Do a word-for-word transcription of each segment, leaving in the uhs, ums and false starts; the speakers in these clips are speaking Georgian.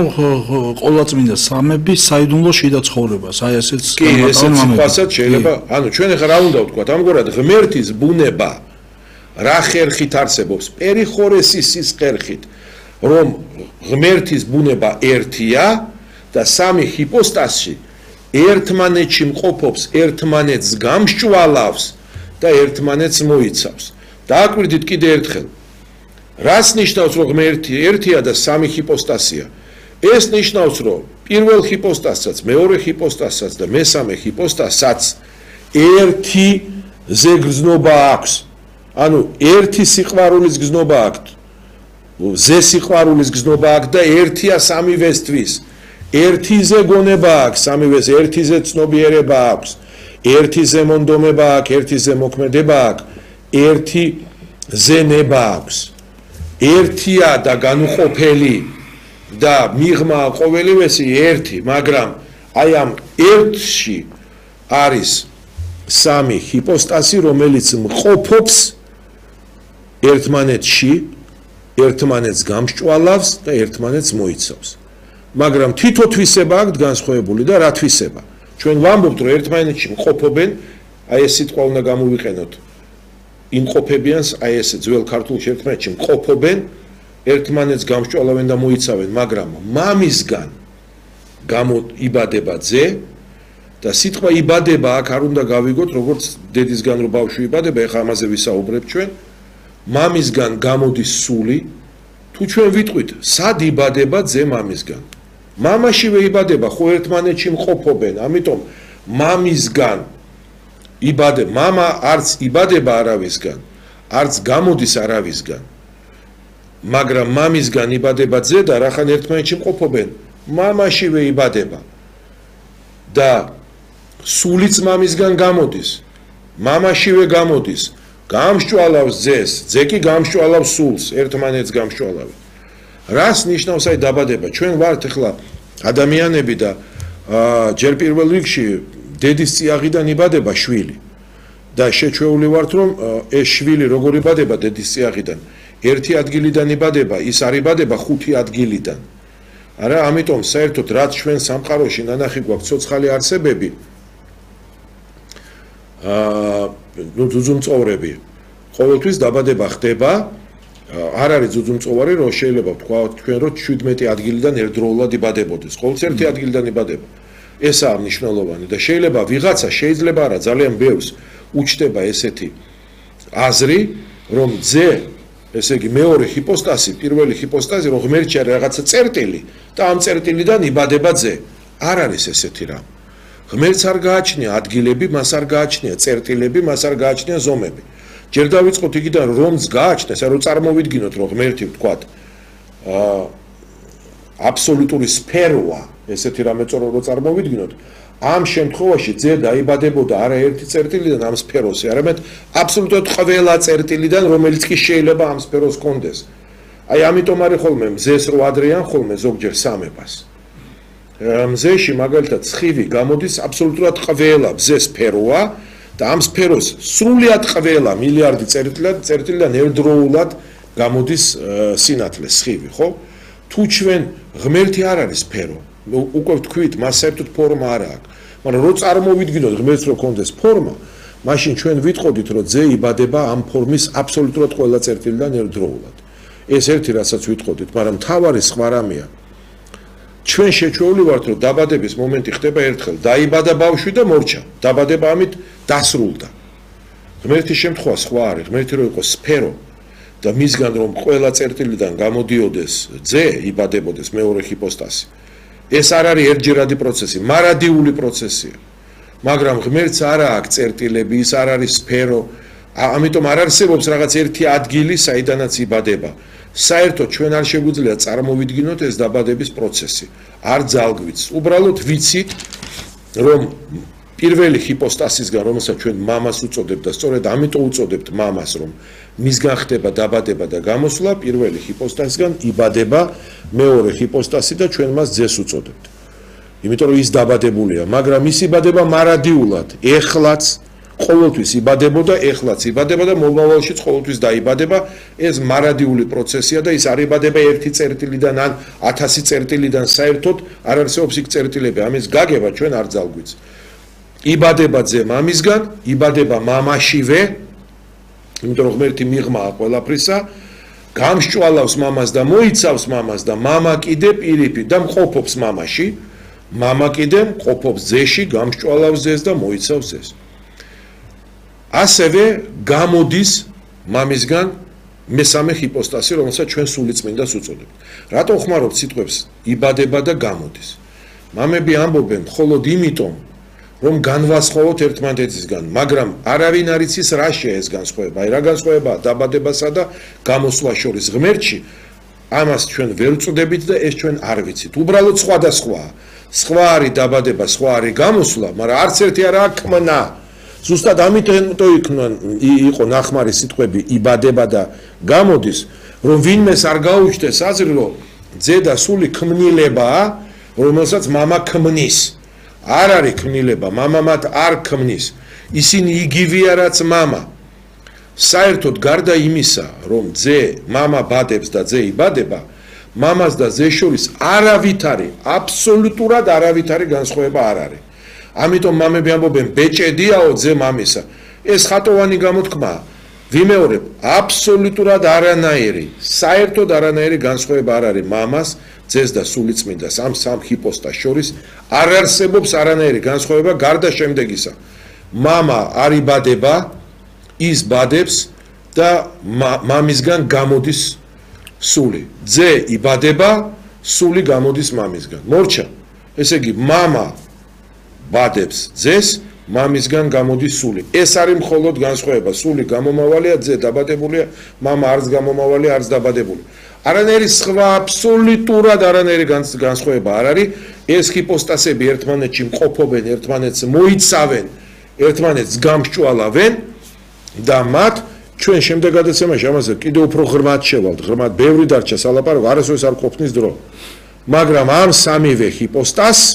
ყოვლადწმინდა სამების საიდუმლო შიდა ცხოვრებას, აი ესეც კი, ესეც სიტყვასაც შეიძლება, ანუ ჩვენ ახლა რა უნდა ვთქვათ, ამგვარად ღმერთის ბუნება რა ხერხით არსებობს? პერიხორესის ხერხით, რომ ღმერთის ბუნება ერთია და სამი ჰიპოსტასი ერთმანეთში მყოფობს, ერთმანეთს გამსჭვალავს და ერთმანეთს მოიცავს. დააკვირდით კიდე ერთხელ. რას ნიშნავს რომ ღმერთი ერთია და სამი ჰიპოსტასია? ეს ნიშნავს რომ პირველ ჰიპოსტასაც, მეორე ჰიპოსტასაც და მესამე ჰიპოსტასაც ერთი ზეგრძნობა აქვს. ანუ ერთი სიყვარულის გზნობა აქვს. ზე სიყვარულის გზნობა აქვს და ერთია სამივესთვის. ერთიზე გონება აქვს, სამივეს ერთიზე ცნობიერება აქვს. ერთიზე მონდომება აქვს, ერთიზე მოქმედება აქვს, ერთიზე ნება აქვს. ერთია და განუყოფელი და მიღმა ყოველივესი ერთი, მაგრამ აი ამ ერთში არის სამი ჰიპოსტასი, რომელიც მყოფობს ერთმანეთში, ერთმანეთს გამსჭვალავს და ერთმანეთს მოიცავს. მაგრამ თითო თვისება აქვს განსხვავებული და რა თვისება? ჩვენ ვამბობთ რომ ერთმანეთში მყოფობენ, აი ეს სიტყვა უნდა გამოვიყენოთ. იმყოფებიანს, აი ეს ძველ ქართულში ერთმანეთში მყოფობენ, ერთმანეთს გამსჭვალავენ და მოიცავენ, მაგრამ მამისგან გამოიბადება ძე და სიტყვა იბადება აქ არ უნდა გავიგოთ, როგორც დედისგან რო ბავშვი იბადება, ეხლა ამაზე ვისაუბრებ ჩვენ. მამისგან გამოდის სული, თუ ჩვენ ვიტყვით, სად იბადება ძე მამისგან? მამაშივე იბადება, ხო ერთმანეთში მყოფობენ, ამიტომ მამისგან იბადება, მამა არც იბადება არავისგან, არც გამოდის არავისგან. მაგრამ მამისგან იბადება ძე და რახან ერთმანეთში მყოფობენ, მამაშივე იბადება. და სულიც მამისგან გამოდის, მამაშივე გამოდის. გამსჭვალავს ძეს, ძე კი გამსჭვალავს სულს, ერთმანეთს გამსჭვალავენ. რას ნიშნავს აი დაბადება? ჩვენ ვართ ახლა ადამიანები და ჯერ პირველ რიგში დედის წიაღიდან იბადება შვილი. და შეჩვეული ვართ რომ ეს შვილი როგორ იბადება დედის წიაღიდან? ერთი ადგილიდან იბადება, ის არ იბადება ხუთი ადგილიდან. არა, ამიტომ საერთოდ რაც ჩვენ სამყაროში ნანახი გვაქვს ცოცხალი არსებები, აა ნუ ძუძუმწოვრები ყოველთვის დაბადება ხდება, არ არის ძუძუმწოვარი, რომ შეიძლება ვთქვა თქვენ რომ შვიდმეტი ადგილიდან ერთდროულად იბადებოდეს. ყოველთვის ერთი ადგილიდან იბადება. ესაა მნიშვნელოვანი და შეიძლება ვიღაცა შეიძლება არა ძალიან ბევრს უჩნდება ესეთი აზრი, რომ ძე, ესე იგი მეორე ჰიპოსტასი, პირველი ჰიპოსტასი, რომ ღმერთში არის რაღაცა წერტილი და ამ წერტილიდან იბადება ძე. არ არის ესეთი რამ. ღმერთს არ გააჩნია ადგილები, მას არ გააჩნია წერტილები, მას არ გააჩნია ზომები. ჯერ დავიწყოთ იქიდან რომს გააჩნდეს, რომ წარმოვიდგინოთ რომ ღმერთი ვთქვათ, აა აბსოლუტური სფეროა, ესეთი რამე წორო რომ წარმოვიდგინოთ, ამ შემთხვევაში ძე დაიბადებოდა არა ერთი წერტილიდან ამ სფეროსზე, არამედ აბსოლუტურად ყველა წერტილიდან, რომელიც კი შეიძლება ამ სფეროს კონდეს. აი ამიტომ არის ხოლმე მზეს რო ადრიან ხოლმე ზოგჯერ სამებას. მზეში მაგალითად ცხივი გამოდის აბსოლუტურად ყველა მზე სფეროა და ამ სფეროს სრულიად ყველა მილიარდი წერტილიდან წერტილიდან ერთდროულად გამოდის სინათლე ცხივი, ხო? თუ ჩვენ ღმერთი არ არის სფერო, უკვე ვთქვით, მას საერთოდ ფორმა არ აქვს. მაგრამ რო წარმოვიდგინოთ ღმერთს რო კონდეს ფორმა, მაშინ ჩვენ ვიტყოდით, რომ ძე იბადება ამ ფორმის აბსოლუტურად ყველა წერტილიდან ერთდროულად. ეს ერთი რასაც ვიტყოდით, მაგრამ მთავარი სხვა რამეა. ჩვენ შეჩვეული ვართ, რომ დაბადების მომენტი ხდება ერთხელ, დაიბადა ბავშვი და მორჩა. დაბადება ამით დასრულდა. ღმერთის შემთხვევა სხვა არის, ღმერთი რო იყოს სფერო და მისგან რომ ყველა წერტილიდან გამოდიოდეს ძე, იბადებოდეს მეორე ჰიპოსტასი. ეს არ არის ერთჯერადი პროცესი, მარადიული პროცესია. მაგრამ ღმერთს არ აქვს წერტილები, ის არ არის სფერო, ამიტომ არ არსებობს რაღაც ერთი ადგილი, საიდანაც იბადება. საერთოდ ჩვენ არ შეგვიძლია წარმოვიდგინოთ ეს დაბადების პროცესი. არ ძალგვიც. უბრალოდ ვიცით, რომ პირველი ჰიპოსტასისგან, რომელსაც ჩვენ მამას უწოდებთ და სწორედ ამიტომ უწოდებთ მამას, რომ მისგან ხდება დაბადება და გამოსვლა, პირველი ჰიპოსტასისგან იბადება მეორე ჰიპოსტასი და ჩვენ მას ძეს უწოდებთ. იმიტომ რომ ის დაბადებულია, მაგრამ ის იბადება მარადიულად, ეხლაც, ყოველთვის იბადებოდა, ეხლაც იბადება და მომავალშიც ყოველთვის დაიბადება. ეს მარადიული პროცესია და ის არ იბადება ერთი წერტილიდან ან ათასი წერტილიდან, საერთოდ არ არსებობს იქ წერტილები. ამის გაგება ჩვენ არ ძალგვიც. იბადება ძე მამისგან, იბადება მამაშივე, იმიტომ რომ ღმერთი მიღმაა ყველაფრისა, გამსჭვალავს მამას და მოიცავს მამას და მამა კიდე პირიქით და მყოფობს მამაში, მამა კიდე მყოფობს ძეში, გამსჭვალავს ძეს და მოიცავს ძეს. ასევე გამოდის მამისგან მესამე ჰიპოსტასი, რომელსაც ჩვენ სულიწმინდას უწოდებთ. რატო ხმარობთ სიტყვებს იბადება და გამოდის? მამები ამბობენ მხოლოდ იმიტომ, რომ განვასხოვოთ ერთმანეთისგან, მაგრამ არავინ არ იცის რა შეა ეს განსხვავება. აი რა განსხვავებაა დაბადებასა და გამოსვლას შორის ღმერთში, ამას ჩვენ ვერ ვწოდებით და ეს ჩვენ არ ვიცით. უბრალოდ სხვადასხვაა. სხვა არის დაბადება, სხვა არის გამოსვლა, მაგრამ არც ერთი არაა ქმნა. ზუსტად ამიტომ იყო ნახმარი სიტყვები იბადება და გამოდის, რომ ვინმეს არ გაუჩნდეს აზრი, რომ ძე და სული ქმნილებაა, რომელსაც მამა ქმნის. არ არის ქმნილება, მამა მათ არ ქმნის. ისინი იგივეა რაც მამა. საერთოდ გარდა იმისა, რომ ძე მამა ბადებს და ძე იბადება, მამას და ძეს შორის არავითარი, აბსოლუტურად არავითარი განსხვავება არ არის. ამიტომ მამები ამბობენ ბეჭედიაო ძე მამისა. ეს ხატოვანი გამოთქმაა. ვიმეორებ, აბსოლუტურად არანაირი, საერთოდ არანაირი განსხვავება არ არის მამას, ძეს და სულიწმინდას ამ სამ ჰიპოსტას შორის. არ არსებობს არანაირი განსხვავება გარდა შემდეგისა. მამა არ იბადება, ის ბადებს და მამისგან გამოდის სული. ძე იბადება, სული გამოდის მამისგან. მორჩა. ესე იგი, მამა ბადებს ძეს, მამისგან გამოდის სული. ეს არის მხოლოდ განსხვავება. სული გამომავალია, ძე დაბადებულია, მამა არც გამომავალია, არც დაბადებული. არანაირი სხვა აბსოლუტურად არანაირი განსხვავება არ არის. ეს ჰიპოსტასები ერთმანეთში მყოფობენ, ერთმანეთს მოიცავენ, ერთმანეთს გამსჭვალავენ და მათ ჩვენ შემდეგ გადაცემაში ამაზე კიდევ უფრო ღრმად შევალთ. ღრმად ბევრი დარჩა სალაპარაკო, არასოდეს არ ყოფნის დრო. მაგრამ ამ სამივე ჰიპოსტასს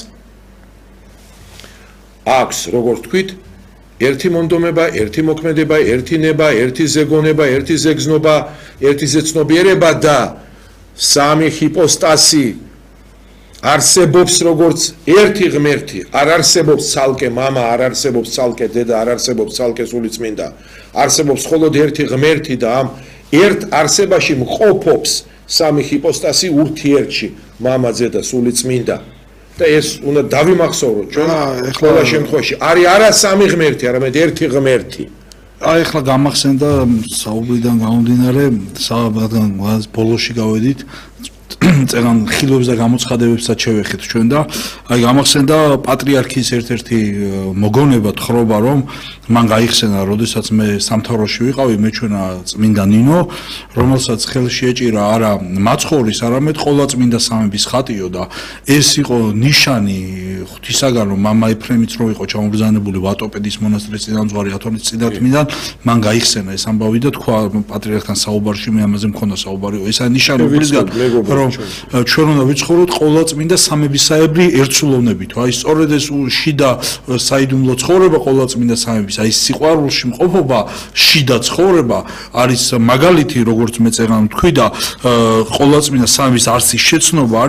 აქვს, როგორც თქვით, ერთი მონდომება, ერთი მოქმედება, ერთი ნება, ერთი ზეგონება, ერთი ზეგზნობა, ერთი ზეცნობიერება და სამი ჰიპოსტასი არსებობს როგორც ერთი ღმერთი. არ არსებობს ცალკე მამა, არ არსებობს ცალკე დედა, არ არსებობს ცალკე სულიწმინდა. არსებობს მხოლოდ ერთი ღმერთი და ამ ერთ არსებაში მყოფობს სამი ჰიპოსტასი ურთიერთში, მამა, ძე და სულიწმინდა. და ეს უნდა დავიმახსოვროთ ჩვენ ყველა შემთხვევაში. არის არა სამი ღმერთი, არამედ ერთი ღმერთი. აი ახლა გამახსენდა საუბრიდან გამომდინარე, საუბრიდან ბოლოში გავედით, წერან ხილვებს და გამოცხადებებსაც შევეხეთ ჩვენ და აი გამახსენდა პატრიარქის ერთ-ერთი მოგონება თხრობა, რომ მან გაიხსენა, როდესაც მე სამთავროში ვიყავი, მეჩვენა წმინდა ნინო, რომელსაც ხელში ეჭირა არა მაცხოვრის, არამედ ყოლაწმინდა სამების ხატიო და ეს იყო ნიშანი ღვთისაგან, რომ მამა ეფრემიც რო იყო ჩამობრძანებული ვატოპედის მონასტრის წინამძღვარი ათონის წინართმიდან, მან გაიხსენა ეს ამბავი და თქვა პატრიარქთან საუბარში, მე ამაზე მქონდა საუბარიო. ეს არის ნიშანი ღვთისგან, რომ ჩვენ უნდა ვიცხოვროთ ყოლაწმინდა სამებისაებრი ერთსულოვნებით. აი სწორედ ეს შიდა საიდუმლო ცხოვრება ყოლაწმინდა სამების, აი სიყვარულში მყოფობა, შიდა ცხოვრება არის მაგალითი, როგორც მე წერან თქვი და ყოლაწმინდა სამების არსის შეცნობა